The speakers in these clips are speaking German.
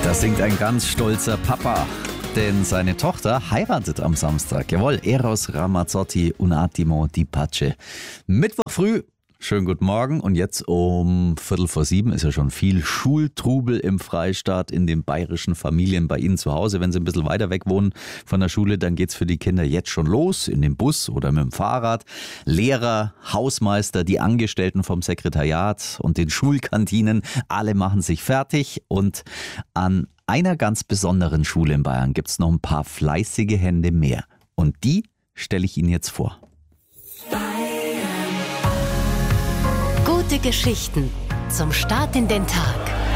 Das singt ein ganz stolzer Papa, denn seine Tochter heiratet am Samstag. Jawohl, Eros Ramazzotti un attimo di pace. Mittwoch früh. Schönen guten Morgen und jetzt um 6:45 ist ja schon viel Schultrubel im Freistaat, in den bayerischen Familien bei Ihnen zu Hause. Wenn Sie ein bisschen weiter weg wohnen von der Schule, dann geht's für die Kinder jetzt schon los, in dem Bus oder mit dem Fahrrad. Lehrer, Hausmeister, die Angestellten vom Sekretariat und den Schulkantinen, alle machen sich fertig und an einer ganz besonderen Schule in Bayern gibt's noch ein paar fleißige Hände mehr. Und die stelle ich Ihnen jetzt vor. Gute Geschichten zum Start in den Tag.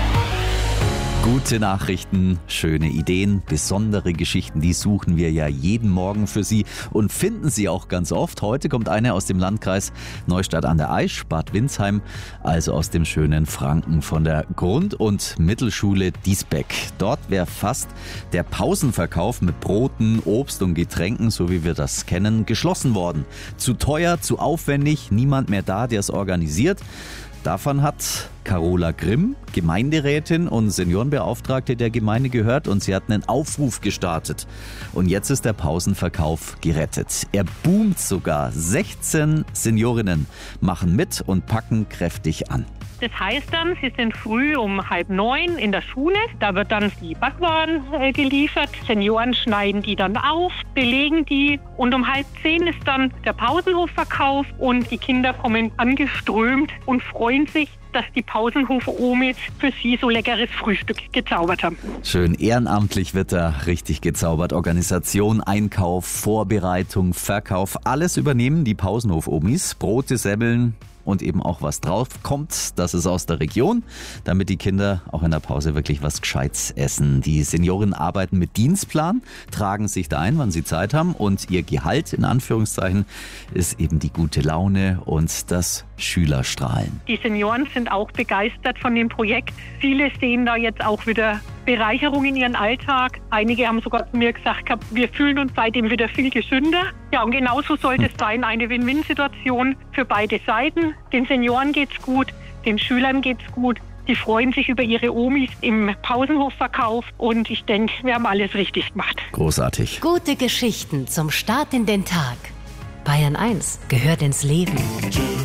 Gute Nachrichten, schöne Ideen, besondere Geschichten, die suchen wir ja jeden Morgen für Sie und finden Sie auch ganz oft. Heute kommt eine aus dem Landkreis Neustadt an der Aisch, Bad Windsheim, also aus dem schönen Franken von der Grund- und Mittelschule Diesbeck. Dort wäre fast der Pausenverkauf mit Broten, Obst und Getränken, so wie wir das kennen, geschlossen worden. Zu teuer, zu aufwendig, niemand mehr da, der es organisiert. Davon hat Carola Grimm, Gemeinderätin und Seniorenbeauftragte der Gemeinde, gehört und sie hat einen Aufruf gestartet. Und jetzt ist der Pausenverkauf gerettet. Er boomt sogar. 16 Seniorinnen machen mit und packen kräftig an. Das heißt dann, sie sind früh um 8:30 in der Schule. Da wird dann die Backwaren geliefert. Senioren schneiden die dann auf, belegen die. Und um 9:30 ist dann der Pausenhofverkauf. Und die Kinder kommen angeströmt und freuen sich, dass die Pausenhof-Omis für sie so leckeres Frühstück gezaubert haben. Schön ehrenamtlich wird da richtig gezaubert. Organisation, Einkauf, Vorbereitung, Verkauf, alles übernehmen die Pausenhof-Omis. Brote, Semmeln und eben auch was drauf kommt, das ist aus der Region, damit die Kinder auch in der Pause wirklich was Gescheites essen. Die Senioren arbeiten mit Dienstplan, tragen sich da ein, wann sie Zeit haben und ihr Gehalt, in Anführungszeichen, ist eben die gute Laune und das Schülerstrahlen. Die Senioren sind auch begeistert von dem Projekt. Viele sehen da jetzt auch wieder Bereicherung in ihren Alltag. Einige haben sogar zu mir gesagt, wir fühlen uns seitdem wieder viel gesünder. Ja, und genauso sollte es sein, eine Win-Win-Situation für beide Seiten. Den Senioren geht's gut, den Schülern geht's gut. Die freuen sich über ihre Omis im Pausenhofverkauf und ich denke, wir haben alles richtig gemacht. Großartig. Gute Geschichten zum Start in den Tag. Bayern 1 gehört ins Leben.